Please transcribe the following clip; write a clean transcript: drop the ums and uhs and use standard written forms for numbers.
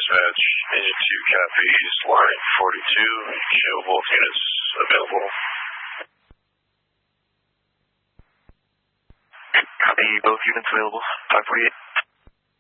dispatch, engine 2 copies, line 42, show both units available. Copy, both units available, 548.